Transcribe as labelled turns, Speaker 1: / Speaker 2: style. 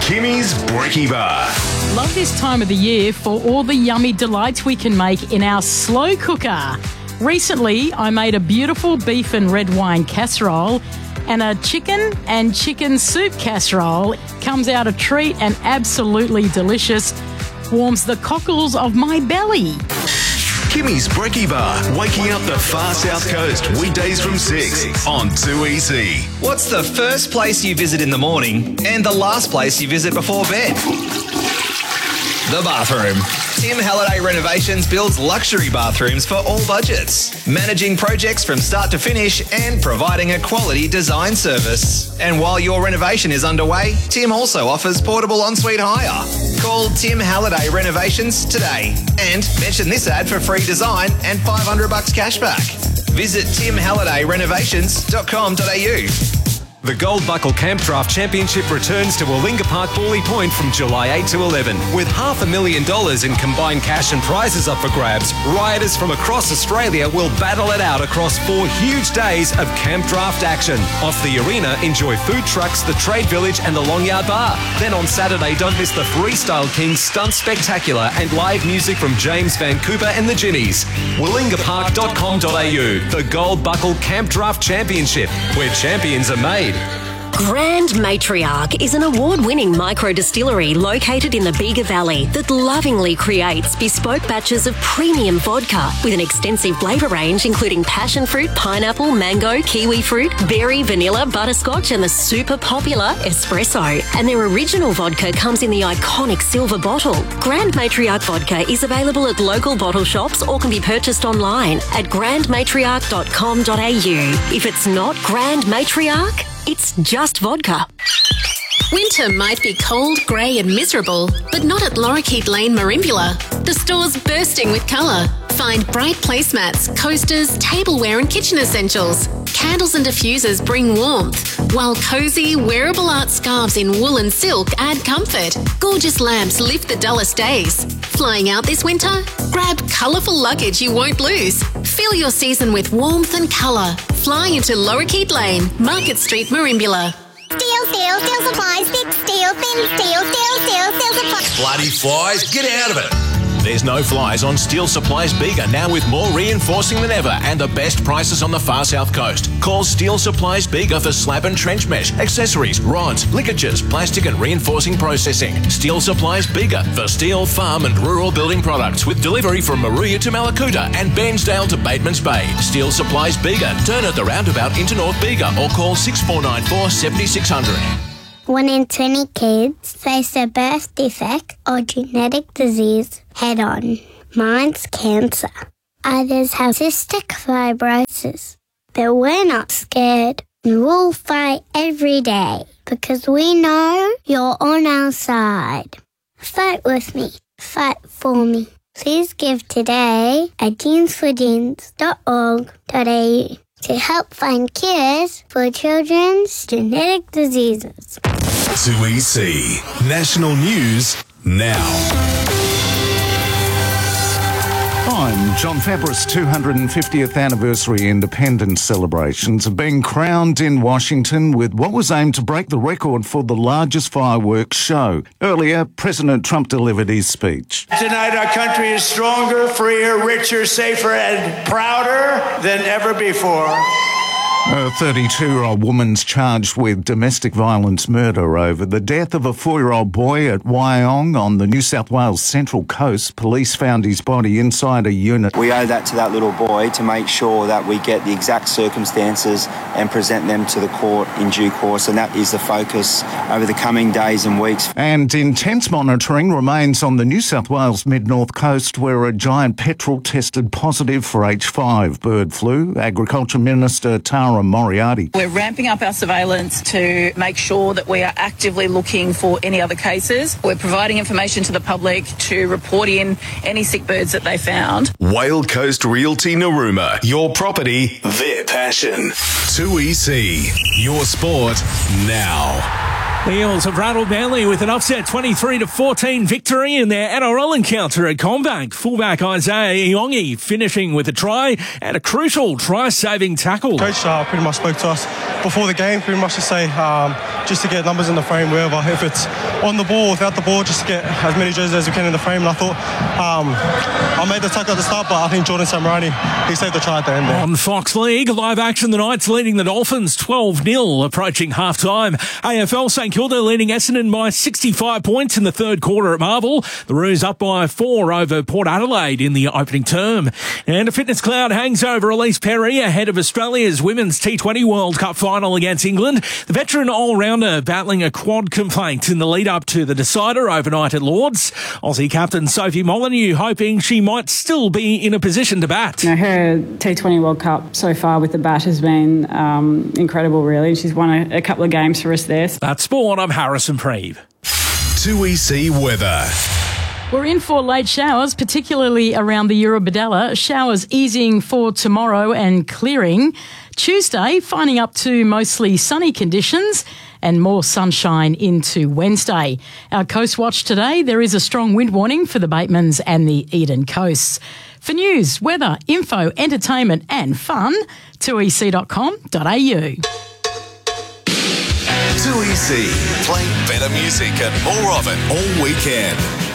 Speaker 1: Kimmy's Brekkie Bar.
Speaker 2: Love this time of the year for all the yummy delights we can make in our slow cooker. Recently, I made a beautiful beef and red wine casserole and a chicken and chicken soup casserole. Comes out a treat and absolutely delicious. Warms the cockles of my belly.
Speaker 1: Kimmy's Brekkie Bar, waking up the far south coast, weekdays from 6 on 2EC.
Speaker 3: What's the first place you visit in the morning and the last place you visit before bed? The bathroom. Tim Halliday Renovations builds luxury bathrooms for all budgets, managing projects from start to finish and providing a quality design service. And while your renovation is underway, Tim also offers portable ensuite hire. Call Tim Halliday Renovations today and mention this ad for free design and $500 cashback. Visit timhallidayRenovations.com.au.
Speaker 4: The Gold Buckle Camp Draft Championship returns to Wallinga Park Bawley Point from July 8 to 11. With $500,000 in combined cash and prizes up for grabs, riders from across Australia will battle it out across 4 huge days of Camp Draft action. Off the arena, enjoy food trucks, the Trade Village and the Long Yard Bar. Then on Saturday, don't miss the Freestyle Kings Stunt Spectacular and live music from James Van Cooper and the Ginnies. WallingaPark.com.au. The Gold Buckle Camp Draft Championship, where champions are made.
Speaker 5: Grand Matriarch is an award-winning micro-distillery located in the Bega Valley that lovingly creates bespoke batches of premium vodka with an extensive flavour range including passion fruit, pineapple, mango, kiwi fruit, berry, vanilla, butterscotch and the super popular espresso. And their original vodka comes in the iconic silver bottle. Grand Matriarch vodka is available at local bottle shops or can be purchased online at grandmatriarch.com.au. If it's not Grand Matriarch, it's just vodka.
Speaker 6: Winter might be cold, grey and miserable, but not at Lorikeet Lane, Merimbula. The store's bursting with colour. Find bright placemats, coasters, tableware and kitchen essentials. Candles and diffusers bring warmth, while cosy, wearable art scarves in wool and silk add comfort. Gorgeous lamps lift the dullest days. Flying out this winter? Grab colourful luggage you won't lose. Fill your season with warmth and colour. Fly into Lorikeet Lane, Market Street, Merimbula.
Speaker 7: Steel supplies, big steel, thin steel supplies.
Speaker 8: Bloody flies, get out of it. There's no flies on Steel Supplies Bega, now with more reinforcing than ever and the best prices on the far south coast. Call Steel Supplies Bega for slab and trench mesh, accessories, rods, ligatures, plastic and reinforcing processing. Steel Supplies Bega for steel, farm and rural building products with delivery from Maruya to Malakuta and Bairnsdale to Batemans Bay. Steel Supplies Bega. Turn at the roundabout into North Bega or call 6494 7600.
Speaker 7: 1 in 20 kids face a birth defect or genetic disease head-on. Mine's cancer. Others have cystic fibrosis. But we're not scared. We'll fight every day because we know you're on our side. Fight with me. Fight for me. Please give today at jeansforjeans.org.au to help find cures for children's genetic diseases.
Speaker 1: 2EC. National News now.
Speaker 9: I'm John Fabris. 250th anniversary independence celebrations have been crowned in Washington with what was aimed to break the record for the largest fireworks show. Earlier, President Trump delivered his speech.
Speaker 10: Tonight our country is stronger, freer, richer, safer and prouder than ever before.
Speaker 9: A 32-year-old woman's charged with domestic violence murder over the death of a 4-year-old boy at Wyong on the New South Wales Central Coast. Police found his body inside a unit.
Speaker 11: We owe that to that little boy to make sure that we get the exact circumstances and present them to the court in due course, and that is the focus over the coming days and weeks.
Speaker 9: And intense monitoring remains on the New South Wales mid-north coast, where a giant petrel tested positive for H5 bird flu. Agriculture Minister Tara Moriarty.
Speaker 12: We're ramping up our surveillance to make sure that we are actively looking for any other cases. We're providing information to the public to report in any sick birds that they found.
Speaker 1: Whale Coast Realty Narooma. Your property, their passion. 2EC. Your sport now.
Speaker 13: The Eels have rattled Manly with an upset 23-14 victory in their NRL encounter at CommBank. Fullback Isaiah Iongi finishing with a try and a crucial try-saving tackle.
Speaker 14: Coach pretty much spoke to us before the game, pretty much to say, just to get numbers in the frame wherever. If it's on the ball, without the ball, just to get as many jerseys as we can in the frame. And I thought I made the tackle at the start, but I think Jordan Samarani, he saved the try at the end there.
Speaker 13: On Fox League, live action, the Knights leading the Dolphins 12-0, approaching half-time. AFL, St Kilda leading Essendon by 65 points in the third quarter at Marvel. The Roos up by 4 over Port Adelaide in the opening term. And a fitness cloud hangs over Elise Perry ahead of Australia's Women's T20 World Cup final against England. The veteran all-rounder battling a quad complaint in the lead-up to the decider overnight at Lords. Aussie captain Sophie Molyneux hoping she might still be in a position to bat.
Speaker 15: Her T20 World Cup so far with the bat has been incredible, really. She's won a couple of games for us there.
Speaker 13: That's Sport. I'm Harrison Preeve.
Speaker 1: 2EC weather.
Speaker 2: We're in for late showers, particularly around the Eurobodalla. Showers easing for tomorrow and clearing. Tuesday, finding up to mostly sunny conditions and more sunshine into Wednesday. Our Coast Watch today, there is a strong wind warning for the Batemans and the Eden coasts. For news, weather, info, entertainment and fun, 2ec.com.au.
Speaker 1: 2EC, playing better music and more of it all weekend.